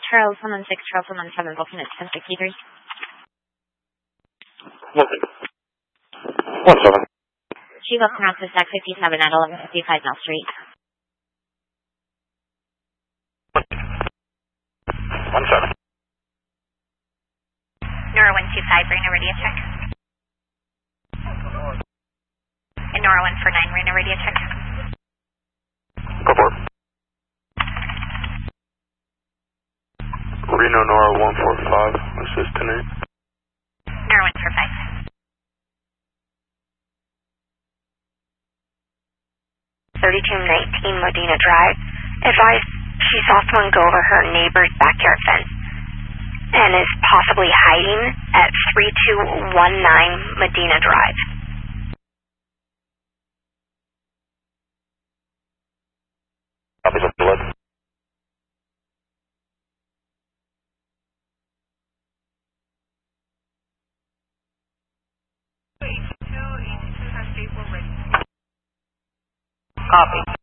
Charles 116, Charles 117, booking at 1063. 17. Chief of Command Stack 57 at 1155 Mill Street. 17. Nora 125, Reno radio check. And Nora 149, Reno radio check. Go for it. Reno Nora 145, assist tonight. Nora 145. 3219 Medina Drive. Advised she saw someone go over her neighbor's backyard fence and is possibly hiding at 3219 Medina Drive. Copies of blood. Copy.